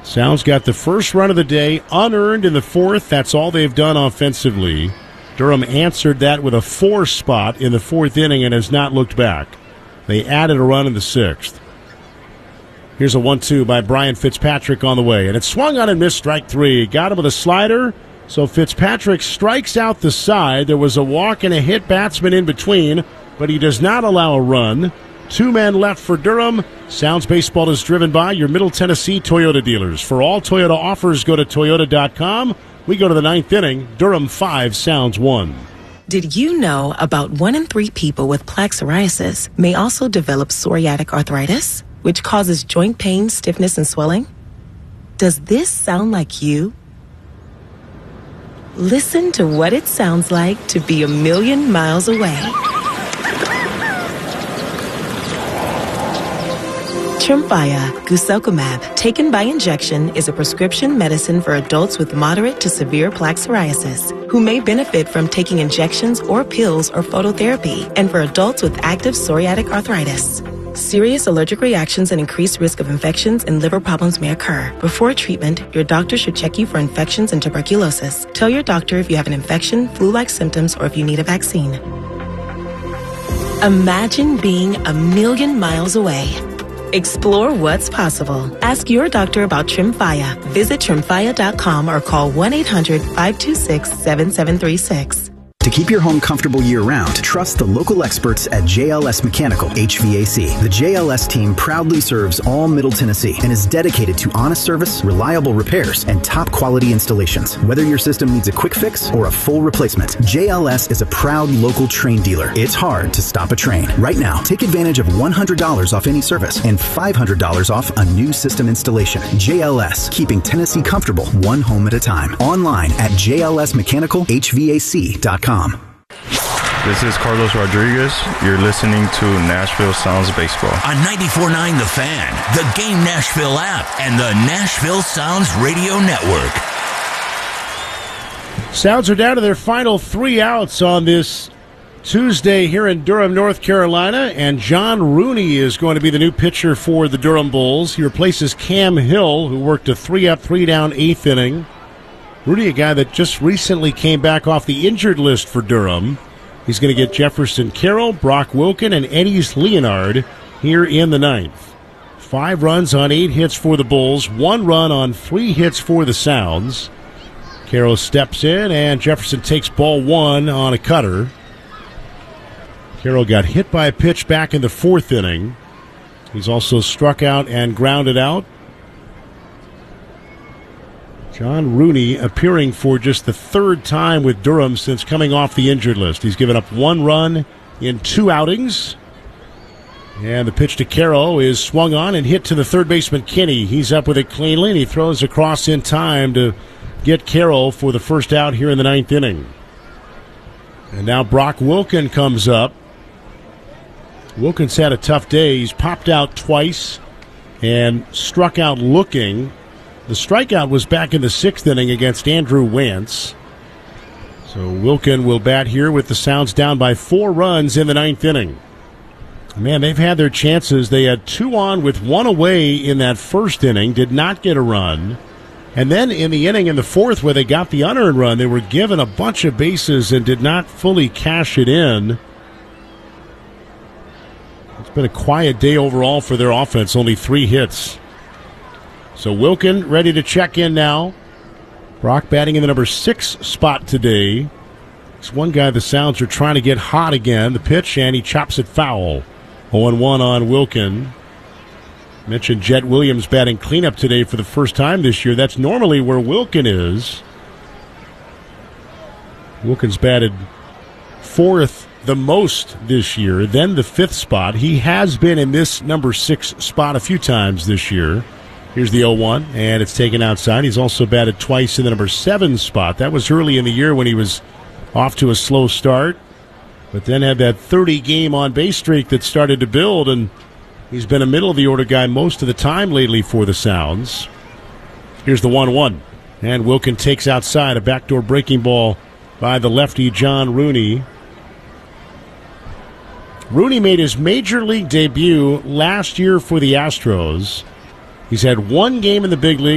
Sounds got the first run of the day, unearned in the fourth. That's all they've done offensively. Durham answered that with a 4 spot in the fourth inning and has not looked back. They added a run in the sixth. Here's a 1-2 by Brian Fitzpatrick on the way. And it swung on and missed strike 3. Got him with a slider. So Fitzpatrick strikes out the side. There was a walk and a hit batsman in between, but he does not allow a run. 2 men left for Durham. Sounds Baseball is driven by your Middle Tennessee Toyota dealers. For all Toyota offers, go to Toyota.com. We go to the 9th inning. Durham 5, Sounds 1. Did you know about 1 in 3 people with plaque psoriasis may also develop psoriatic arthritis, which causes joint pain, stiffness, and swelling? Does this sound like you? Listen to what it sounds like to be a million miles away. Tremfya guselkumab, taken by injection, is a prescription medicine for adults with moderate to severe plaque psoriasis who may benefit from taking injections or pills or phototherapy, and for adults with active psoriatic arthritis. Serious allergic reactions and increased risk of infections and liver problems may occur. Before treatment, your doctor should check you for infections and tuberculosis. Tell your doctor if you have an infection, flu-like symptoms, or if you need a vaccine. Imagine being a million miles away. Explore what's possible. Ask your doctor about Tremfya. Visit Tremfya.com or call 1-800-526-7736. To keep your home comfortable year-round, trust the local experts at JLS Mechanical HVAC. The JLS team proudly serves all Middle Tennessee and is dedicated to honest service, reliable repairs, and top-quality installations. Whether your system needs a quick fix or a full replacement, JLS is a proud local Trane dealer. It's hard to stop a Trane. Right now, take advantage of $100 off any service and $500 off a new system installation. JLS, keeping Tennessee comfortable one home at a time. Online at jlsmechanicalhvac.com. This is Carlos Rodriguez. You're listening to Nashville Sounds Baseball. On 94.9 The Fan, the Game Nashville app, and the Nashville Sounds Radio Network. Sounds are down to their final 3 outs on this Tuesday here in Durham, North Carolina, and John Rooney is going to be the new pitcher for the Durham Bulls. He replaces Cam Hill, who worked a 3-up, 3-down 8th inning. Rooney, a guy that just recently came back off the injured list for Durham. He's going to get Jefferson Carroll, Brock Wilken, and Eddys Leonard here in the 9th. 5 runs on 8 hits for the Bulls, 1 run on 3 hits for the Sounds. Carroll steps in, and Jefferson takes ball 1 on a cutter. Carroll got hit by a pitch back in the 4th inning. He's also struck out and grounded out. John Rooney appearing for just the 3rd time with Durham since coming off the injured list. He's given up 1 run in 2 outings. And the pitch to Carroll is swung on and hit to the third baseman, Kinney. He's up with it cleanly, and he throws across in time to get Carroll for the first out here in the 9th inning. And now Brock Wilken comes up. Wilken's had a tough day. He's popped out twice and struck out looking. The strikeout was back in the 6th inning against Andrew Wantz. So Wilken will bat here with the Sounds down by 4 runs in the 9th inning. Man, they've had their chances. They had 2 on with 1 away in that 1st inning, did not get a run. And then in the inning in the 4th where they got the unearned run, they were given a bunch of bases and did not fully cash it in. It's been a quiet day overall for their offense, only 3 hits. So Wilken ready to check in now. Brock batting in the number 6 spot today. It's one guy the Sounds are trying to get hot again. The pitch, and he chops it foul. 0-1 on Wilken. Mentioned Jet Williams batting cleanup today for the first time this year. That's normally where Wilken is. Wilken's batted 4th the most this year, then the 5th spot. He has been in this number 6 spot a few times this year. Here's the 0-1, and it's taken outside. He's also batted twice in the number 7 spot. That was early in the year when he was off to a slow start, but then had that 30-game on-base streak that started to build, and he's been a middle-of-the-order guy most of the time lately for the Sounds. Here's the 1-1, and Wilken takes outside a backdoor breaking ball by the lefty John Rooney. Rooney made his major league debut last year for the Astros. He's had 1 game in the big league.